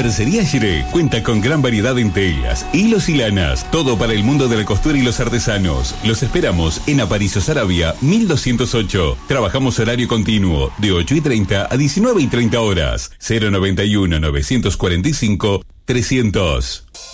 Mercería Giré cuenta con gran variedad en telas, hilos y lanas, todo para el mundo de la costura y los artesanos. Los esperamos en Aparicio Saravia, 1208. Trabajamos horario continuo, de 8:30 a 19:30 horas. 091 945 300.